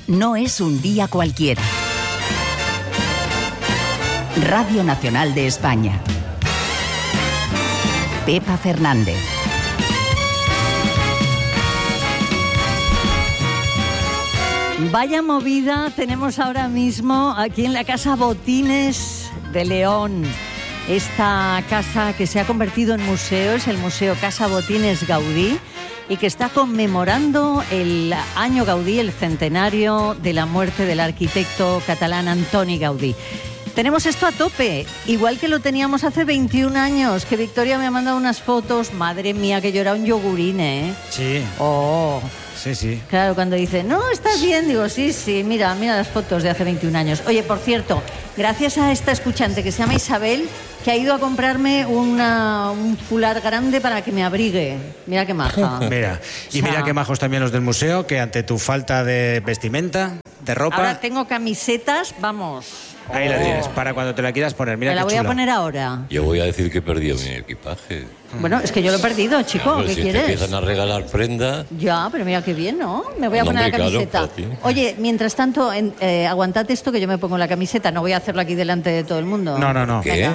no es un día cualquiera. Radio Nacional de España. Pepa Fernández. Vaya movida tenemos ahora mismo aquí en la Casa Botines de León. Esta casa que se ha convertido en museo es el Museo Casa Botines Gaudí y que está conmemorando el año Gaudí, el centenario de la muerte del arquitecto catalán Antoni Gaudí. Tenemos esto a tope, igual que lo teníamos hace 21 años, que Victoria me ha mandado unas fotos. Madre mía, que yo era un yogurín, ¿eh? Sí. Oh. Sí, sí. Claro, cuando dice, no, estás bien, digo, sí, mira las fotos de hace 21 años. Oye, por cierto, gracias a esta escuchante que se llama Isabel, que ha ido a comprarme un fular grande para que me abrigue. Mira qué maja. Mira, y o sea, mira qué majos también los del museo, que ante tu falta de vestimenta, de ropa... Ahora tengo camisetas, vamos. Ahí la tienes, para cuando te la quieras poner. Mira me la qué voy chulo. a poner ahora. Yo voy a decir que he perdido mi equipaje. Bueno, es que yo lo he perdido, chico. Claro, ¿Qué si quieres? te empiezan a regalar prenda... Ya, pero mira qué bien, ¿no? Me voy a poner la camiseta. Claro, oye, mientras tanto, aguantad esto que yo me pongo la camiseta. No voy a hacerlo aquí delante de todo el mundo. No. ¿Qué? Venga.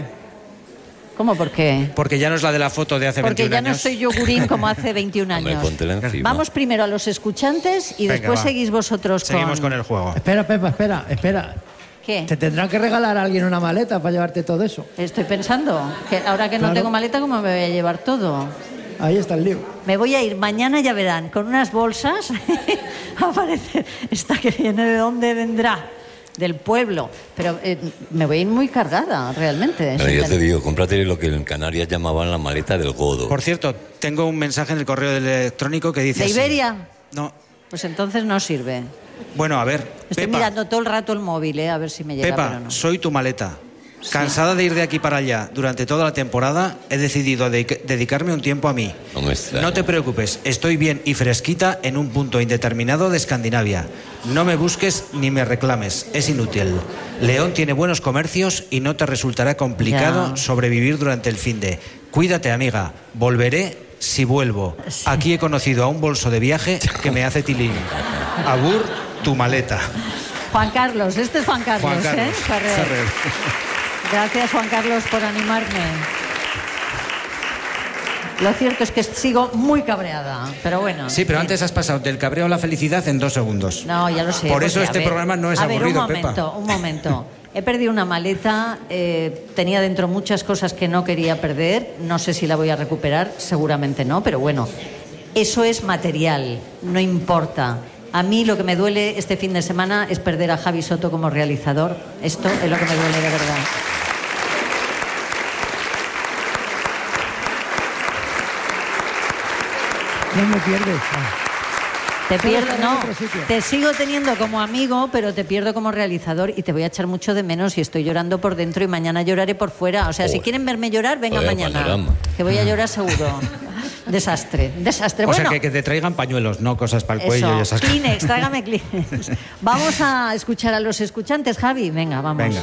¿Cómo? ¿Por qué? Porque ya no es la de la foto de hace Porque 21 ya años. no soy yogurín como hace 21 Hombre, años. póntela encima. Vamos primero a los escuchantes y Venga, después va. seguís vosotros Seguimos con el juego. Espera, Pepa, espera. ¿Qué? Te tendrán que regalar a alguien una maleta para llevarte todo eso. Estoy pensando que ahora que no Claro. tengo maleta, ¿cómo me voy a llevar todo? Ahí está el lío. Me voy a ir mañana, ya verán, con unas bolsas. Aparece esta que viene, ¿de dónde vendrá? Del pueblo. Pero me voy a ir muy cargada, realmente. Pero yo te digo, cómprate lo que en Canarias llamaban la maleta del godo. Por cierto, tengo un mensaje en el correo electrónico que dice ¿De así. Iberia? No. Pues entonces no sirve. Bueno, a ver, Estoy Pepa, mirando todo el rato el móvil, a ver si me llega, Pepa, pero no. soy tu maleta. Cansada de ir de aquí para allá durante toda la temporada, he decidido dedicarme un tiempo a mí. No me extraña. No te preocupes, estoy bien y fresquita en un punto indeterminado de Escandinavia. No me busques ni me reclames, es inútil. León tiene buenos comercios y no te resultará complicado Ya. sobrevivir durante el finde. Cuídate, amiga, volveré si vuelvo. Sí. Aquí he conocido a un bolso de viaje que me hace tilín. Agur, tu maleta. Juan Carlos, este es Juan Carlos, Juan Carlos Ferrer. Ferrer. Gracias, Juan Carlos, por animarme. Lo cierto es que sigo muy cabreada, pero bueno. Sí, pero en fin. antes has pasado del cabreo a la felicidad en 2 segundos. No, ya lo sé. Por eso porque, este a ver, programa no es a ver, aburrido, Pepa. un momento. He perdido una maleta, tenía dentro muchas cosas que no quería perder, no sé si la voy a recuperar, seguramente no, pero bueno, eso es material, no importa. A mí lo que me duele este fin de semana es perder a Javi Soto como realizador, esto es lo que me duele de verdad. No me pierdes. Te pierdo, estar en no, otro sitio. te sigo teniendo como amigo, pero te pierdo como realizador y te voy a echar mucho de menos y estoy llorando por dentro y mañana lloraré por fuera. O sea, si quieren verme llorar, vengan Vaya mañana. panorama. Que voy a llorar seguro. Desastre. O Bueno, sea, que te traigan pañuelos, no cosas para el cuello y eso, esas cosas. Kleenex, tráigame Kleenex. Vamos a escuchar a los escuchantes, Javi. Venga, vamos. Venga.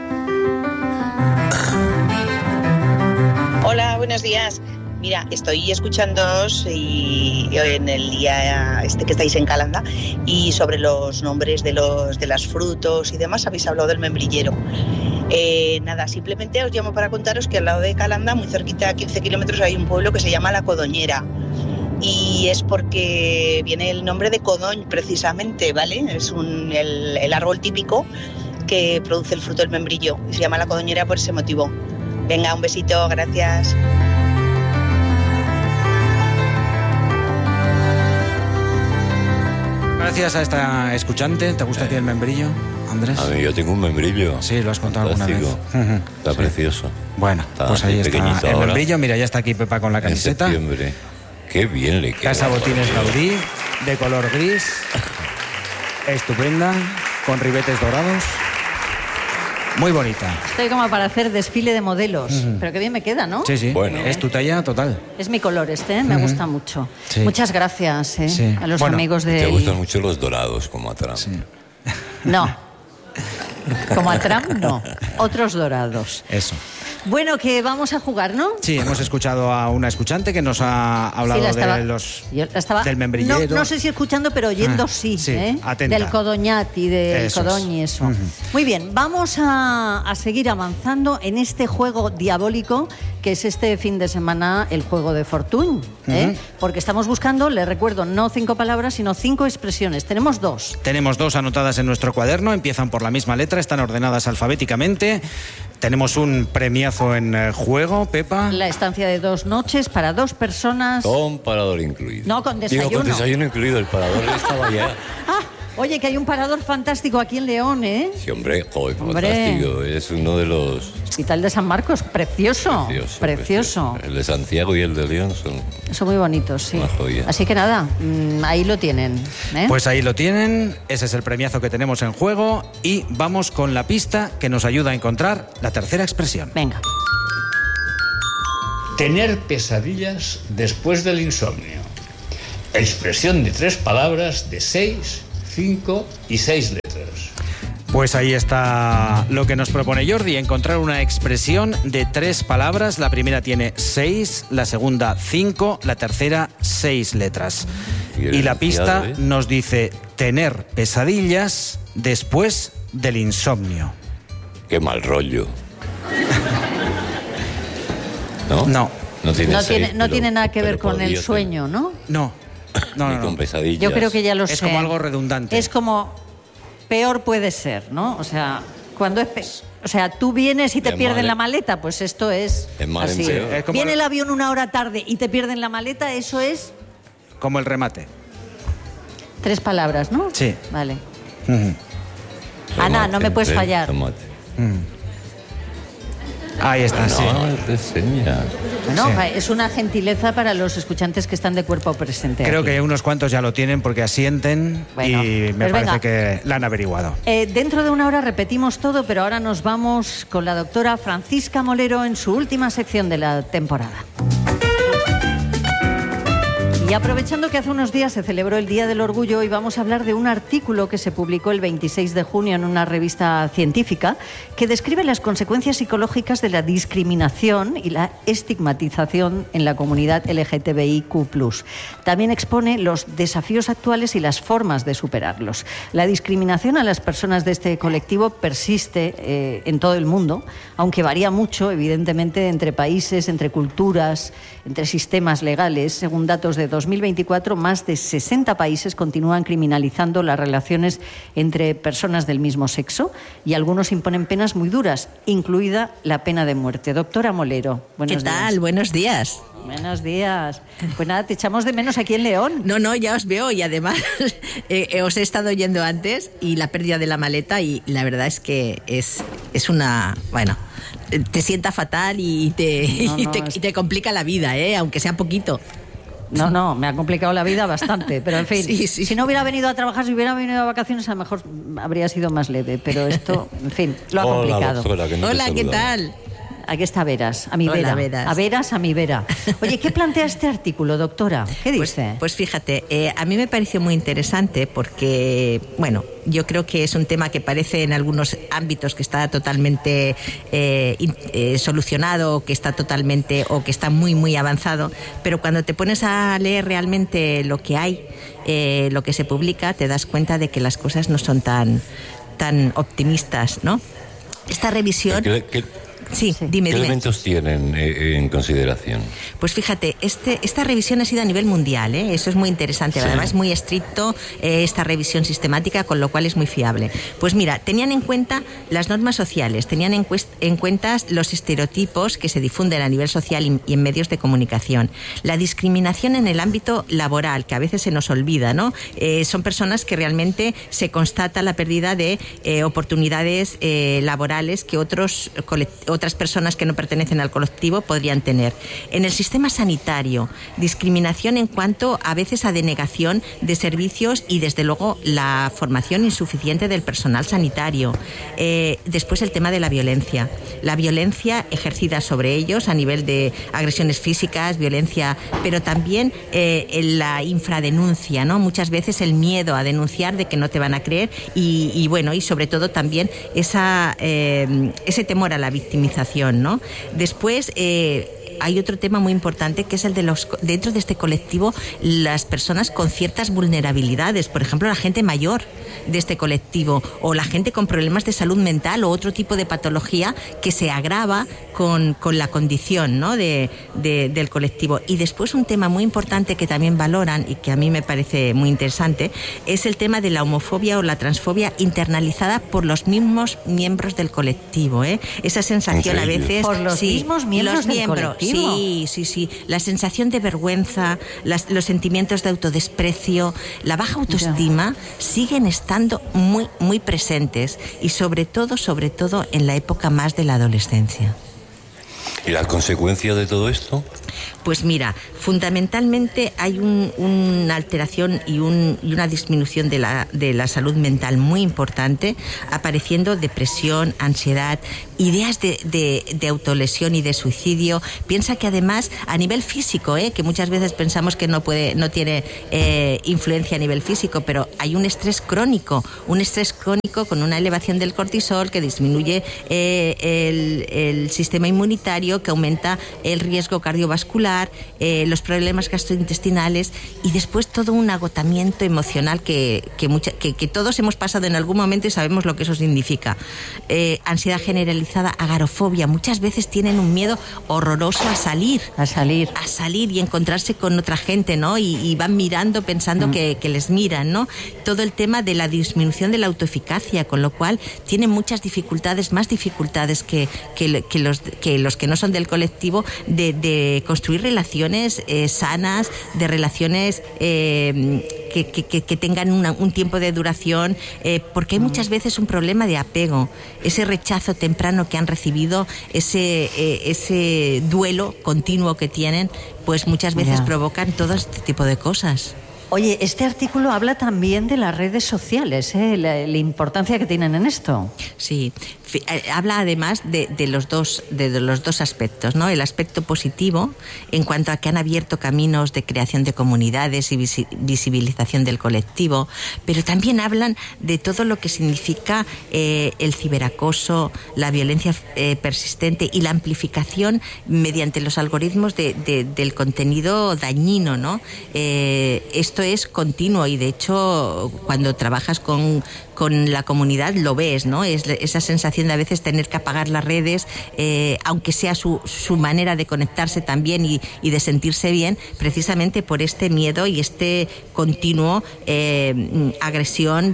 Hola, buenos días. Mira, estoy escuchándoos y en el día este que estáis en Calanda y sobre los nombres de las frutos y demás habéis hablado del membrillero. Nada, simplemente os llamo para contaros que al lado de Calanda, muy cerquita, a 15 kilómetros, hay un pueblo que se llama La Codoñera. Y es porque viene el nombre de Codoñ, precisamente, ¿vale? Es el árbol típico que produce el fruto del membrillo y se llama La Codoñera por ese motivo. Venga, un besito, gracias. Gracias a esta escuchante. ¿Te gusta a ti el membrillo, Andrés? A mí yo tengo un membrillo. Sí, lo has contado alguna vez. Fantástico. Está precioso. Bueno, Está pues ahí así está pequeñito el ahora. membrillo. Mira, ya está aquí Pepa con la En camiseta. septiembre. Qué bien le queda. Casa Botines por Dios. Gaudí, de color gris. Estupenda, con ribetes dorados. Muy bonita. Estoy como para hacer desfile de modelos. Pero qué bien me queda, ¿no? Sí, sí. Bueno. Es tu talla total. Es mi color este, me gusta mucho. Sí. Muchas gracias Sí. a los Bueno, amigos Te de... gustan mucho los dorados, como a Trump. No. Como a Trump, no. Otros dorados. Eso. Bueno, que vamos a jugar, ¿no? Sí, hemos escuchado a una escuchante que nos ha hablado del membrillero. No sé si escuchando, pero oyendo sí. Atenta. Del codoñat y del codón y eso. Muy bien, vamos a seguir avanzando en este juego diabólico que es este fin de semana el juego de Fortuny. Porque estamos buscando, les recuerdo, no 5 palabras, sino 5 expresiones. Tenemos 2. Tenemos 2 anotadas en nuestro cuaderno, empiezan por la misma letra, están ordenadas alfabéticamente. Tenemos un premiazo en juego, Pepa. La estancia de 2 noches para 2 personas. Con parador incluido. No, con desayuno. Digo, con desayuno incluido, el parador estaba ya. Oye, que hay un parador fantástico aquí en León, ¿eh? Sí, hombre, joder, fantástico. Es uno de los... Hospital de San Marcos, precioso. Precioso. El de Santiago y el de León son muy bonitos, sí. Una joya. Así que nada, ahí lo tienen. Pues ahí lo tienen, ese es el premiazo que tenemos en juego y vamos con la pista que nos ayuda a encontrar la tercera expresión. Venga. Tener pesadillas después del insomnio. Expresión de 3 palabras de 6, 5 y 6 letras. Pues ahí está lo que nos propone Jordi, encontrar una expresión de 3 palabras. La primera tiene 6, la segunda 5, la tercera 6 letras. Y la pista nos dice tener pesadillas después del insomnio. Qué mal rollo. ¿No? No tiene nada que ver con el sueño, ¿no? No. Con pesadillas. Yo creo que ya lo sé. Es como algo redundante. Es como peor puede ser, ¿no? O sea, cuando tú vienes y te pierden la maleta, pues esto es así. Viene el avión 1 hora tarde y te pierden la maleta, eso es... Como el remate. 3 palabras, ¿no? Sí. Vale. Ana, no me puedes fallar. Ahí está, sí. Bueno, es una gentileza para los escuchantes que están de cuerpo presente. Creo aquí. que unos cuantos ya lo tienen porque asienten y me parece que la han averiguado. Dentro de 1 hora repetimos todo, pero ahora nos vamos con la doctora Francisca Molero en su última sección de la temporada. Y aprovechando que hace unos días se celebró el Día del Orgullo, hoy vamos a hablar de un artículo que se publicó el 26 de junio en una revista científica que describe las consecuencias psicológicas de la discriminación y la estigmatización en la comunidad LGTBIQ+. También expone los desafíos actuales y las formas de superarlos. La discriminación a las personas de este colectivo persiste en todo el mundo, aunque varía mucho, evidentemente, entre países, entre culturas, entre sistemas legales. Según datos de 2024, más de 60 países continúan criminalizando las relaciones entre personas del mismo sexo y algunos imponen penas muy duras, incluida la pena de muerte. Doctora Molero, buenos días. ¿Qué tal? Buenos días. Buenos días. Pues nada, te echamos de menos aquí en León. No, ya os veo y además os he estado oyendo antes y la pérdida de la maleta y la verdad es que es una... Bueno, te sienta fatal y te complica la vida, aunque sea poquito. No, me ha complicado la vida bastante, pero en fin, sí. Si no hubiera venido a trabajar, si hubiera venido a vacaciones, a lo mejor habría sido más leve, pero esto, en fin, lo ha complicado. Hola, ¿qué tal? Aquí está Veras, a mi Vera. Veras. A Veras, a mi Vera. Oye, ¿qué plantea este artículo, doctora? ¿Qué dice? Pues fíjate, a mí me pareció muy interesante porque, bueno, yo creo que es un tema que parece en algunos ámbitos que está totalmente solucionado, que está totalmente o que está muy, muy avanzado, pero cuando te pones a leer realmente lo que hay, lo que se publica, te das cuenta de que las cosas no son tan optimistas, ¿no? Esta revisión... Sí, dime. ¿Qué elementos tienen en consideración? Pues fíjate, esta revisión ha sido a nivel mundial, eso es muy interesante, sí. Además es muy estricto esta revisión sistemática, con lo cual es muy fiable. Pues mira, tenían en cuenta las normas sociales, tenían en cuenta los estereotipos que se difunden a nivel social y en medios de comunicación, la discriminación en el ámbito laboral, que a veces se nos olvida, ¿no? Son personas que realmente se constata la pérdida de oportunidades laborales que otras personas que no pertenecen al colectivo podrían tener. En el sistema sanitario, discriminación en cuanto a veces a denegación de servicios y desde luego la formación insuficiente del personal sanitario. Después el tema de la violencia ejercida sobre ellos a nivel de agresiones físicas, violencia, pero también la infradenuncia, ¿no? Muchas veces el miedo a denunciar de que no te van a creer y sobre todo también ese temor a la victimización victimización, ¿no? Después hay otro tema muy importante, que es el de dentro de este colectivo, las personas con ciertas vulnerabilidades, por ejemplo, la gente mayor de este colectivo, o la gente con problemas de salud mental o otro tipo de patología que se agrava con la condición, ¿no?, del colectivo. Y después un tema muy importante que también valoran y que a mí me parece muy interesante es el tema de la homofobia o la transfobia internalizada por los mismos miembros del colectivo, ¿eh? Esa sensación a veces... Por los mismos miembros del colectivo. Sí. La sensación de vergüenza, los sentimientos de autodesprecio, la baja autoestima siguen estando muy, muy presentes, y sobre todo en la época más de la adolescencia. ¿Y la consecuencia de todo esto? Pues mira, fundamentalmente hay una alteración y una disminución de la salud mental muy importante, apareciendo depresión, ansiedad, ideas de autolesión y de suicidio. Piensa que además a nivel físico, que muchas veces pensamos que no tiene influencia a nivel físico, pero hay un estrés crónico con una elevación del cortisol que disminuye el sistema inmunitario, que aumenta el riesgo cardiovascular, los problemas gastrointestinales, y después todo un agotamiento emocional que todos hemos pasado en algún momento y sabemos lo que eso significa. Ansiedad generalizada, agorafobia. Muchas veces tienen un miedo horroroso a salir y encontrarse con otra gente, ¿no? Y van mirando pensando que les miran, ¿no? Todo el tema de la disminución de la autoeficacia, con lo cual tienen muchas dificultades, más dificultades que los que no son del colectivo, de construir relaciones sanas, de relaciones que tengan un tiempo de duración, porque hay muchas veces un problema de apego, ese rechazo temprano que han recibido, ese duelo continuo que tienen, pues muchas veces provocan todo este tipo de cosas. Oye, este artículo habla también de las redes sociales, la importancia que tienen en esto. Sí, habla además de los dos aspectos, ¿no? El aspecto positivo, en cuanto a que han abierto caminos de creación de comunidades y visibilización del colectivo, pero también hablan de todo lo que significa el ciberacoso, la violencia persistente y la amplificación mediante los algoritmos del contenido dañino, ¿no? Esto es continuo, y de hecho cuando trabajas con la comunidad lo ves, ¿no? Es esa sensación de a veces tener que apagar las redes, aunque sea su manera de conectarse también y de sentirse bien, precisamente por este miedo y este continuo agresión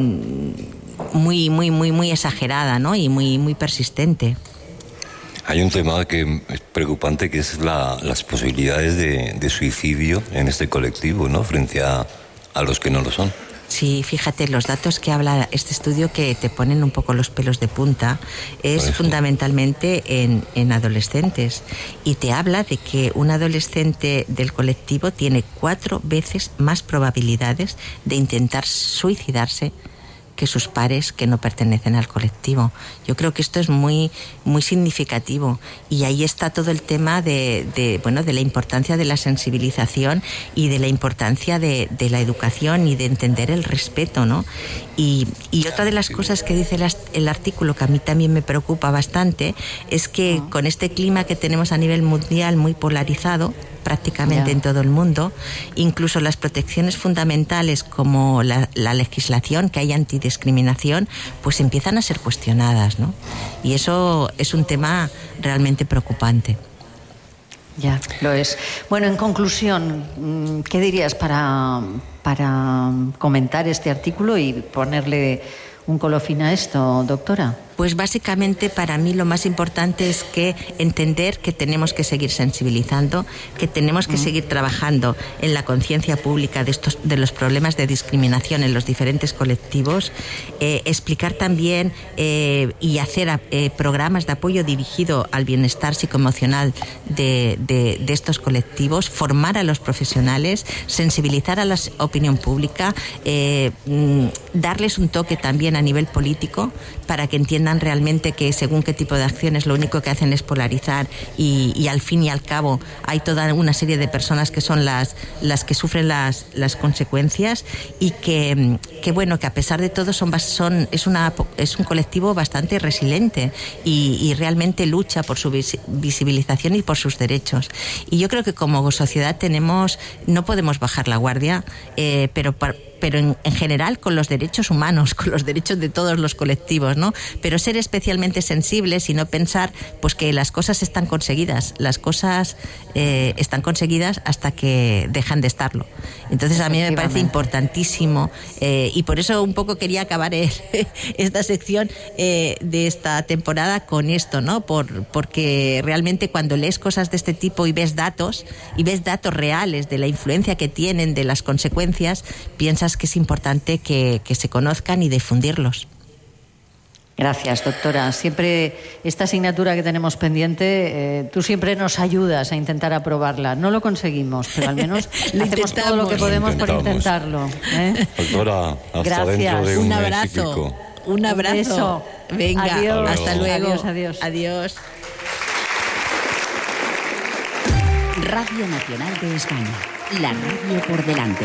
muy, muy, muy, muy exagerada, ¿no? Y muy, muy persistente. Hay un tema que es preocupante, que es las posibilidades de suicidio en este colectivo, ¿no?, frente a los que no lo son. Sí, fíjate, los datos que habla este estudio, que te ponen un poco los pelos de punta, es fundamentalmente en adolescentes, y te habla de que un adolescente del colectivo tiene 4 veces más probabilidades de intentar suicidarse que sus pares que no pertenecen al colectivo. Yo creo que esto es muy, muy significativo, y ahí está todo el tema de la importancia de la sensibilización y de la importancia de la educación y de entender el respeto, ¿no? Y otra de las cosas que dice el artículo, que a mí también me preocupa bastante, es que con este clima que tenemos a nivel mundial muy polarizado, prácticamente en todo el mundo, incluso las protecciones fundamentales como la legislación que hay antidiscriminación, pues empiezan a ser cuestionadas, ¿no? Y eso es un tema realmente preocupante. Ya, lo es. Bueno, en conclusión, ¿qué dirías para comentar este artículo y ponerle un colofín a esto, doctora? Pues básicamente para mí lo más importante es que entender que tenemos que seguir sensibilizando, que tenemos que seguir trabajando en la conciencia pública de los problemas de discriminación en los diferentes colectivos, explicar también y hacer programas de apoyo dirigido al bienestar psicoemocional de estos colectivos, formar a los profesionales, sensibilizar a la opinión pública, darles un toque también a nivel político para que entiendan condenan realmente que según qué tipo de acciones lo único que hacen es polarizar y al fin y al cabo hay toda una serie de personas que son las que sufren las consecuencias y que bueno, que a pesar de todo es un colectivo bastante resiliente y realmente lucha por su visibilización y por sus derechos. Y yo creo que como sociedad no podemos bajar la guardia, pero en general con los derechos humanos, con los derechos de todos los colectivos, ¿no? Pero ser especialmente sensibles y no pensar pues que las cosas están conseguidas. Las cosas están conseguidas hasta que dejan de estarlo. Entonces a mí me parece importantísimo y por eso un poco quería acabar esta sección de esta temporada con esto, ¿no? Porque realmente cuando lees cosas de este tipo y ves datos reales de la influencia que tienen, de las consecuencias, piensas que es importante que se conozcan y difundirlos. Gracias, doctora. Siempre esta asignatura que tenemos pendiente, tú siempre nos ayudas a intentar aprobarla. No lo conseguimos, pero al menos hacemos todo lo que podemos por intentarlo. Doctora, hasta gracias. Dentro de un abrazo. Un abrazo. Beso. Venga, adiós. hasta luego. Adiós. Radio Nacional de España. La radio por delante.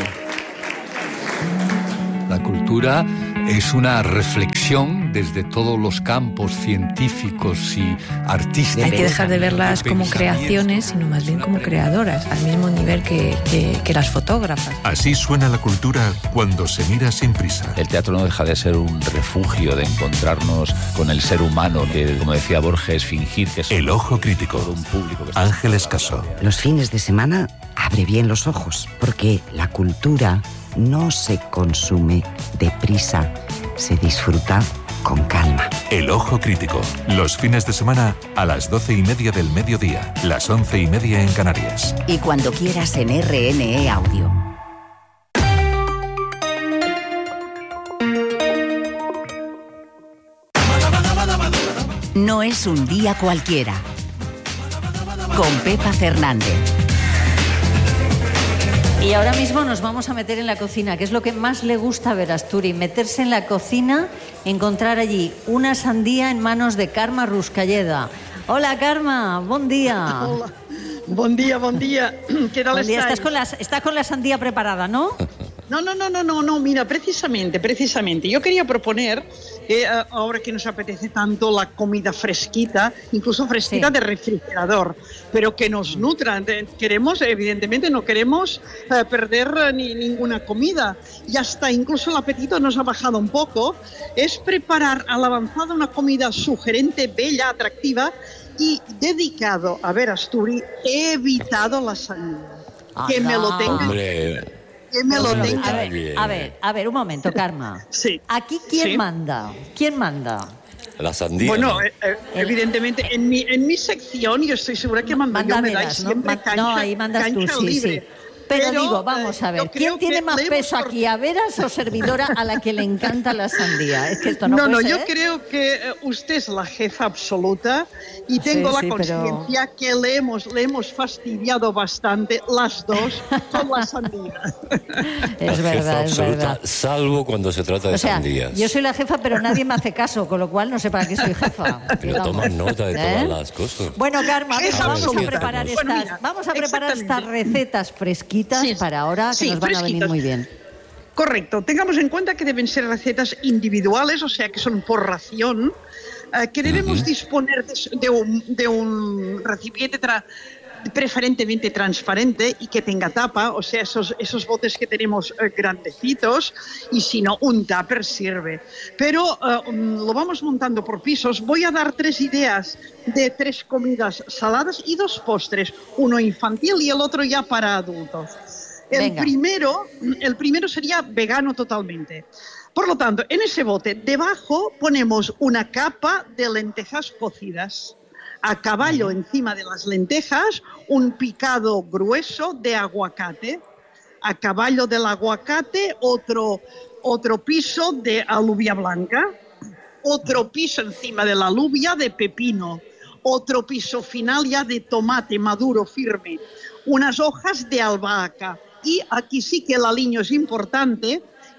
La cultura es una reflexión desde todos los campos científicos y artísticos. Hay que dejar de verlas como creaciones, sino más bien como creadoras, al mismo nivel que las fotógrafas. Así suena la cultura cuando se mira sin prisa. El teatro no deja de ser un refugio de encontrarnos con el ser humano, que, como decía Borges, fingir que es El Ojo Crítico. Un público que Ángeles Caso. Los fines de semana abre bien los ojos, porque la cultura no se consume deprisa, se disfruta con calma. El Ojo Crítico. Los fines de semana a las 12:30 del mediodía, las 11:30 en Canarias. Y cuando quieras en RNE Audio. No es un día cualquiera. Con Pepa Fernández. Y ahora mismo nos vamos a meter en la cocina, que es lo que más le gusta ver a Asturi, meterse en la cocina, encontrar allí una sandía en manos de Carme Ruscalleda. Hola, Carme, buen día. Hola, buen día. ¿Qué tal estáis? Estás con la sandía preparada, ¿no? No, mira, precisamente. Yo quería proponer, ahora que nos apetece tanto la comida fresquita, incluso fresquita de refrigerador, pero que nos nutran. Evidentemente no queremos perder ninguna comida. Y hasta incluso el apetito nos ha bajado un poco. Es preparar a la avanzada una comida sugerente, bella, atractiva y dedicado a ver Asturi. He evitado la sandía. Que me lo tengan. A ver, un momento, Carme. Sí. ¿Aquí quién manda? ¿Quién manda? La sandía. Bueno, evidentemente, en mi sección, yo estoy segura que mando yo, me dais siempre cancha, no, ahí mandas tú, libre. Sí. Pero digo, vamos a ver, ¿quién tiene más peso aquí, Averas o servidora a la que le encanta la sandía? Es que esto no puede ser. Yo creo que usted es la jefa absoluta y tengo la conciencia que le hemos fastidiado bastante las dos con la sandía. Es verdad. Salvo cuando se trata de sandías. Yo soy la jefa, pero nadie me hace caso, con lo cual no sé para qué soy jefa. Pero toma nota de todas las cosas. Bueno, Carme, vamos a preparar estas recetas fresquitas para ahora, que nos van a venir muy bien. Correcto. Tengamos en cuenta que deben ser recetas individuales, o sea que son por ración, que debemos disponer de un recipiente preferentemente transparente y que tenga tapa, o sea, esos botes que tenemos grandecitos, y si no, un tupper sirve. Pero lo vamos montando por pisos. Voy a dar 3 ideas de 3 comidas saladas y 2 postres, uno infantil y el otro ya para adultos. El primero sería vegano totalmente. Por lo tanto, en ese bote, debajo ponemos una capa de lentejas cocidas. A caballo encima de las lentejas, un picado grueso de aguacate. A caballo del aguacate, otro piso de alubia blanca. Otro piso encima de la alubia de pepino. Otro piso final ya de tomate maduro firme. Unas hojas de albahaca. Y aquí sí que el aliño es importante,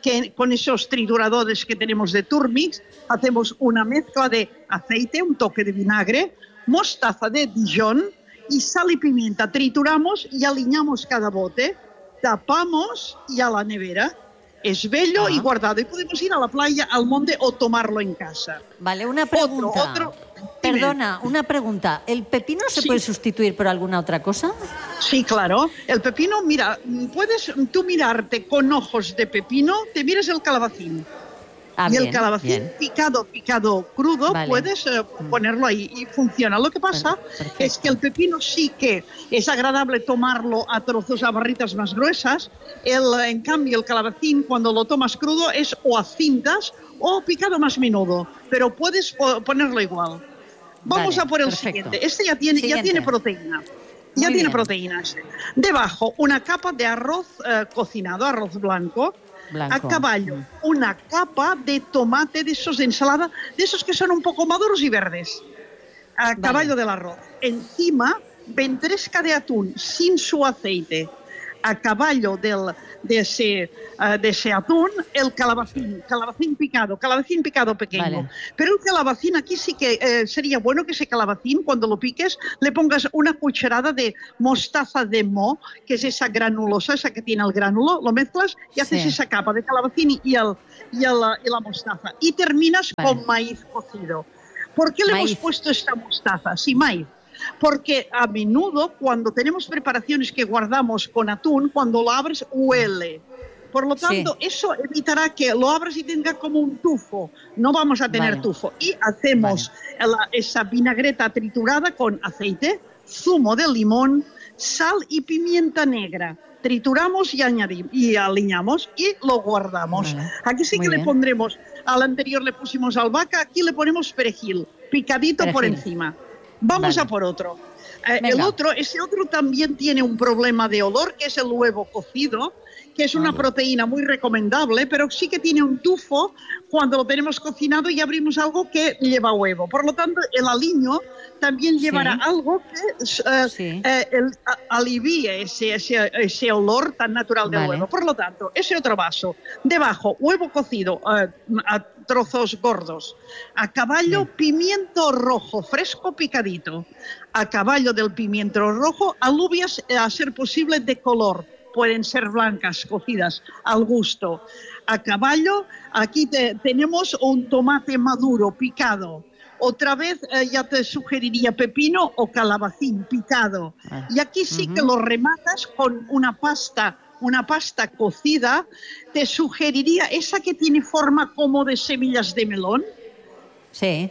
que con esos trituradores que tenemos de Turmix, hacemos una mezcla de aceite, un toque de vinagre, mostaza de Dijon y sal y pimienta. Trituramos y aliñamos cada bote, tapamos y a la nevera. Es bello y guardado. Y podemos ir a la playa, al monte o tomarlo en casa. Vale, una pregunta. Perdona, una pregunta. ¿El pepino se puede sustituir por alguna otra cosa? Sí, claro. El pepino, mira, puedes tú mirarte con ojos de pepino, te miras el calabacín. Y el calabacín picado crudo, puedes ponerlo ahí y funciona. Lo que pasa es que el pepino sí que es agradable tomarlo a trozos, a barritas más gruesas. En cambio, el calabacín, cuando lo tomas crudo, es o a cintas o picado más menudo, pero puedes ponerlo igual. Vamos a por el siguiente. Este ya tiene proteína. Ya tiene proteínas. Debajo, una capa de arroz cocinado, arroz blanco. A caballo, una capa de tomate de esos de ensalada, de esos que son un poco maduros y verdes. A caballo del arroz. Encima, ventresca de atún sin su aceite. A caballo de ese atún, el calabacín picado pequeño. Pero el calabacín, aquí sí que sería bueno que ese calabacín, cuando lo piques, le pongas una cucharada de mostaza de moho, que es esa granulosa, esa que tiene el gránulo, lo mezclas y haces esa capa de calabacín y la mostaza. Y terminas con maíz cocido. ¿Por qué le hemos puesto esta mostaza? Sí, maíz. Porque a menudo cuando tenemos preparaciones que guardamos con atún, cuando lo abres huele. Por lo tanto, eso evitará que lo abras y tenga como un tufo. No vamos a tener tufo. Y hacemos esa vinagreta triturada con aceite, zumo de limón, sal y pimienta negra. Trituramos y aliñamos y lo guardamos. Aquí sí que le pondremos, al anterior le pusimos albahaca, aquí le ponemos perejil, picadito por encima. Vamos a por otro. Ese otro también tiene un problema de olor, que es el huevo cocido, que es una proteína muy recomendable, pero sí que tiene un tufo cuando lo tenemos cocinado y abrimos algo que lleva huevo. Por lo tanto, el aliño también llevará algo que alivie ese olor tan natural del huevo. Por lo tanto, ese otro vaso, debajo, huevo cocido a trozos gordos. A caballo, pimiento rojo fresco picadito. A caballo del pimiento rojo, alubias a ser posible de color. Pueden ser blancas, cocidas al gusto. A caballo, aquí tenemos un tomate maduro picado. Otra vez ya te sugeriría pepino o calabacín picado. Y aquí sí que lo rematas con una pasta cocida. Te sugeriría esa que tiene forma como de semillas de melón. Sí.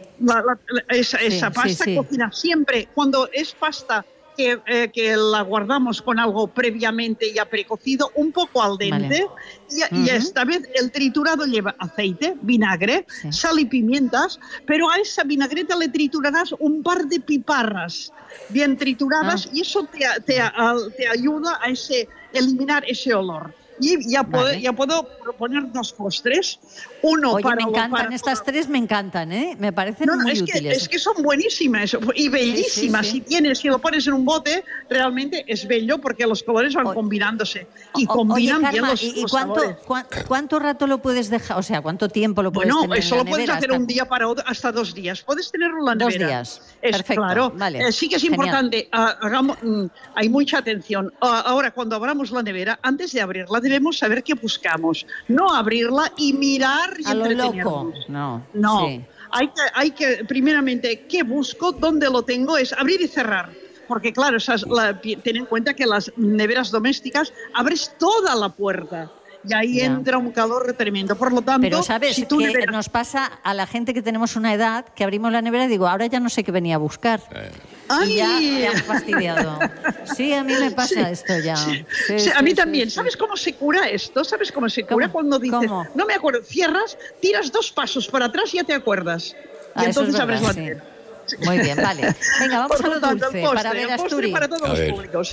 Esa pasta cocida siempre, cuando es pasta que la guardamos con algo previamente ya precocido, un poco al dente, y esta vez el triturado lleva aceite, vinagre, sal y pimientas, pero a esa vinagreta le triturarás un par de piparras bien trituradas y eso te ayuda a eliminar ese olor. Y ya puedo proponer dos postres. Uno me encantan, estas tres me encantan, ¿eh? Me parecen muy útiles. Es que son buenísimas y bellísimas. Si lo pones en un bote, realmente es bello porque los colores van combinándose. Y combinan bien los sabores. ¿Cuánto rato lo puedes dejar? O sea, ¿cuánto tiempo lo puedes tener en la nevera? Eso lo puedes hacer un día para otro, hasta 2 días. Puedes tenerlo en la nevera. 2 días. Perfecto. Claro. Vale. Sí que es importante. Hay mucha atención. Ahora, cuando abramos la nevera, antes de abrirla, debemos saber qué buscamos. No abrirla y mirar y entretenernos. No. Sí. Hay que, primeramente, ¿qué busco? ¿Dónde lo tengo? Es abrir y cerrar. Porque, claro, ten en cuenta que las neveras domésticas abres toda la puerta. Y ahí entra un calor tremendo. Por lo tanto, pero sabes que nos pasa a la gente que tenemos una edad que abrimos la nevera y digo, ahora ya no sé qué venía a buscar. Y ya me han fastidiado. Sí, a mí me pasa esto ya. A mí también. ¿Sabes cómo se cura esto? ¿Sabes cómo se cura? Cuando dices, no me acuerdo, cierras, tiras 2 pasos para atrás y ya te acuerdas. Y entonces abres la nevera. Muy bien, vale. Venga, vamos a lo dulce, para ver Asturias. Para todos los públicos,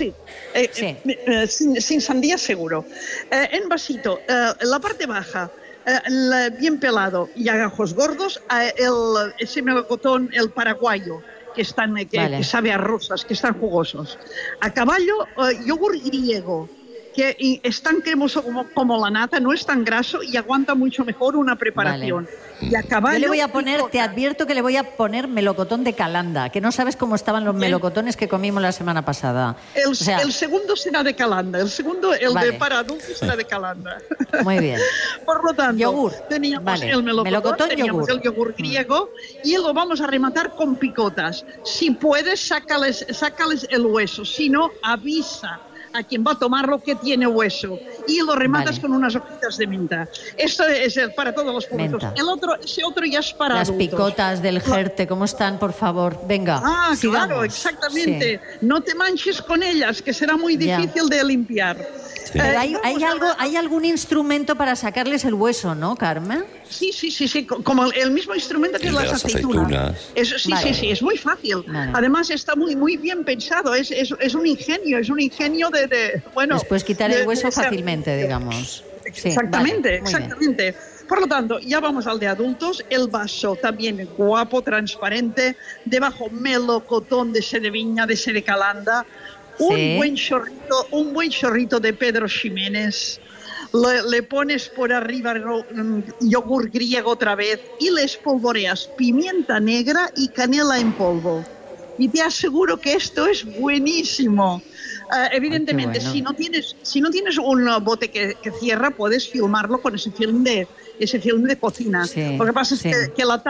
sin sandía seguro. En vasito, la parte baja, bien pelado y a gajos gordos, ese melocotón, el paraguayo, que sabe a rosas, que están jugosos. A caballo, yogur griego, que es tan cremoso como la nata, no es tan graso y aguanta mucho mejor una preparación. Y a caballo, yo le voy a poner, te advierto que le voy a poner melocotón de Calanda, que no sabes cómo estaban los melocotones que comimos la semana pasada. El segundo será de Calanda, el de para adultos será de Calanda. Muy bien. Por lo tanto, yogur. Teníamos el melocotón, teníamos el yogur griego y lo vamos a rematar con picotas. Si puedes, sácales el hueso, si no, avisa a quien va a tomarlo que tiene hueso y lo rematas con unas hojitas de menta. Esto es para todos los públicos. Ese otro ya es para adultos. Las picotas del Jerte, ¿cómo están, por favor? Venga, sigamos. Claro, exactamente. Sí. No te manches con ellas, que será muy difícil de limpiar. Sí. Pero ¿hay algún instrumento para sacarles el hueso, no, Carmen? Sí, como el mismo instrumento que las aceitunas. Sí, es muy fácil. Vale. Además está muy bien pensado, es un ingenio de bueno... Después quitar el hueso fácilmente, digamos. Sí, exactamente. Bien. Por lo tanto, ya vamos al de adultos, el vaso también guapo, transparente, debajo melocotón de ese de viña, de ese de Calanda, un buen chorrito de Pedro Ximénez. Le pones por arriba yogur griego otra vez y le espolvoreas pimienta negra y canela en polvo. Y te aseguro que esto es buenísimo. Evidentemente, bueno. si no tienes un bote que cierra, puedes filmarlo con ese film de cocina. Sí, lo que pasa es que la